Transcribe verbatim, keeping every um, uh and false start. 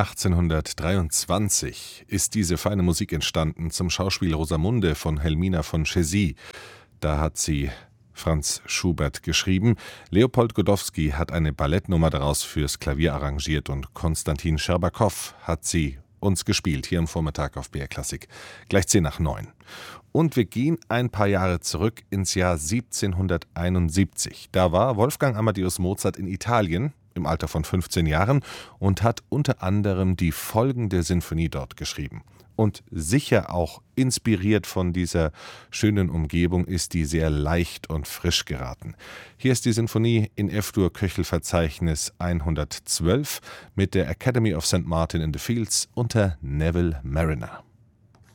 achtzehnhundertdreiundzwanzig ist diese feine Musik entstanden zum Schauspiel Rosamunde von Helmina von Chezy. Da hat sie Franz Schubert geschrieben. Leopold Godowsky hat eine Ballettnummer daraus fürs Klavier arrangiert und Konstantin Scherbakow hat sie uns gespielt, hier am Vormittag auf B R Klassik. Gleich zehn nach neun. Und wir gehen ein paar Jahre zurück ins Jahr siebzehnhunderteinundsiebzig. Da war Wolfgang Amadeus Mozart in Italien im Alter von fünfzehn Jahren und hat unter anderem die folgende Sinfonie dort geschrieben. Und sicher auch inspiriert von dieser schönen Umgebung ist die sehr leicht und frisch geraten. Hier ist die Sinfonie in F-Dur-Köchel-Verzeichnis hundertzwölf mit der Academy of Saint Martin in the Fields unter Neville Marriner.